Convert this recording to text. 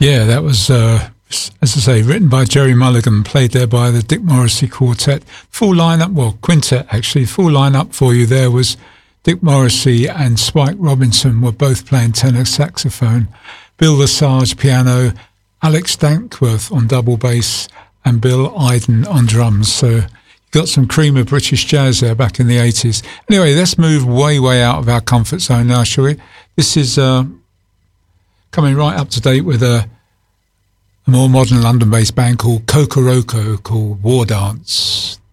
Yeah, that was, as I say, written by Jerry Mulligan, played there by the Dick Morrissey Quartet. Full lineup, well, quintet actually. Full lineup for you there was Dick Morrissey and Spike Robinson were both playing tenor saxophone, Bill Lesage piano, Alex Dankworth on double bass, and Bill Iden on drums. So you got some cream of British jazz there back in the 80s. Anyway, let's move way out of our comfort zone now, shall we? This is coming right up to date with a more modern London-based band called Kokoroko, called War Dance.